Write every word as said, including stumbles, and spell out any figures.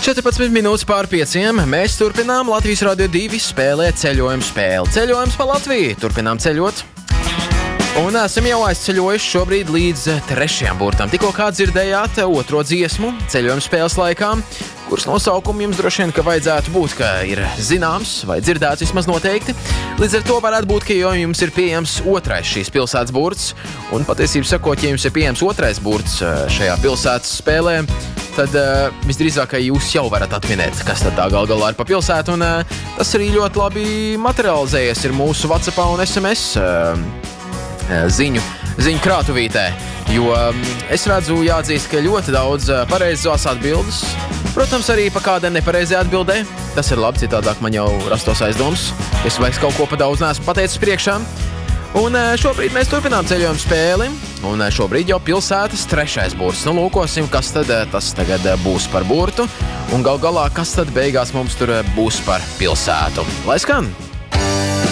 četrpadsmit minūtes pār pieciem. Mēs turpinām Latvijas Radio divi spēlē ceļojumu spēli. Ceļojums pa Latviju. Turpinām ceļot. Un esam jau aizceļojuši šobrīd līdz trešajam burtam. Tikko kā dzirdējāt otro dziesmu ceļojuma spēles laikā, kuras nosaukumu jums droši vien, ka vajadzētu būt, ka ir zināms vai dzirdēts vismaz noteikti. Līdz ar to varētu būt, ka jau jums ir pieejams otrais šīs pilsētas burts. Un patiesībā sakot, ja jums ir pieejams otrais burts šajā pilsētas spēlē, tad uh, visdrīzāk, ka jūs jau varat atminēt, kas tad tā gal galā ir pa pilsētu. Un uh, tas arī ļoti labi materializējies ir mūsu WhatsAppā un S M S uh, ziņu, ziņu krātuvītē. Jo um, es redzu, jāatzīst, ka ļoti daudz uh, pareizās atbildes. Protams, arī pa kādai nepareizai atbildē. Tas ir labi, citādāk man jau rastos aizdoms. Es vairs kaut ko pa daudz neesmu pateicis priekšā. Un šobrīd mēs turpinām ceļojumu spēli, un šobrīd jau pilsētas trešais burts. Nu, lūkosim, kas tad tas tagad būs par burtu, un gal galā, kas tad beigās mums tur būs par pilsētu. Lai skan!